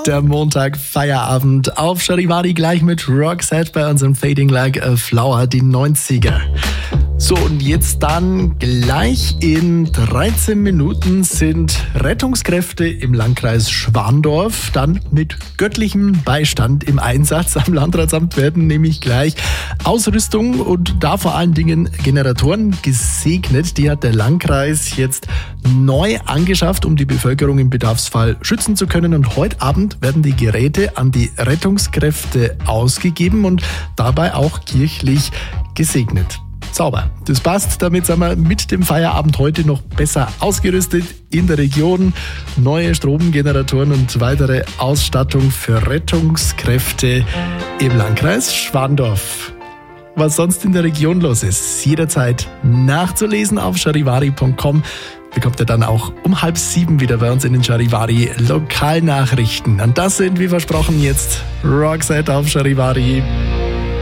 Der Montag-Feierabend auf Charivari gleich mit Roxette bei unserem Fading Like a Flower, die 90er. So, und jetzt dann gleich in 13 Minuten sind Rettungskräfte im Landkreis Schwandorf dann mit göttlichem Beistand im Einsatz. Am Landratsamt werden nämlich gleich Ausrüstung und da vor allen Dingen Generatoren gesegnet. Die hat der Landkreis jetzt neu angeschafft, um die Bevölkerung im Bedarfsfall schützen zu können. Und heute Abend werden die Geräte an die Rettungskräfte ausgegeben und dabei auch kirchlich gesegnet. Sauber. Das passt. Damit sind wir mit dem Feierabend heute noch besser ausgerüstet in der Region. Neue Stromgeneratoren und weitere Ausstattung für Rettungskräfte im Landkreis Schwandorf. Was sonst in der Region los ist, jederzeit nachzulesen auf charivari.com. Bekommt ihr dann auch um 6:30 wieder bei uns in den Charivari Lokalnachrichten. Und das sind, wie versprochen, jetzt Roxette auf Charivari.